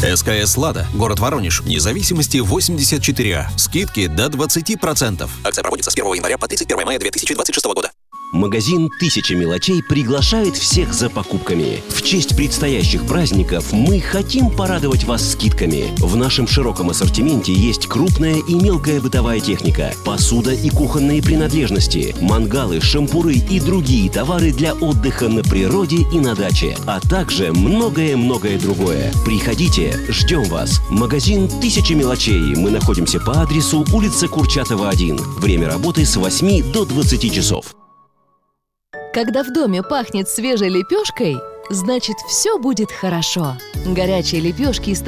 СКС «Лада», город Воронеж, независимости 84А. Скидки до 20%. Акция проводится с 1 января по 31 мая 2026 года. Магазин «Тысяча мелочей» приглашает всех за покупками. В честь предстоящих праздников мы хотим порадовать вас скидками. В нашем широком ассортименте есть крупная и мелкая бытовая техника, посуда и кухонные принадлежности, мангалы, шампуры и другие товары для отдыха на природе и на даче, а также многое-многое другое. Приходите, ждем вас. Магазин «Тысяча мелочей». Мы находимся по адресу улица Курчатова, 1. Время работы с 8 до 20 часов. Когда в доме пахнет свежей лепешкой, значит, все будет хорошо. Горячие лепешки из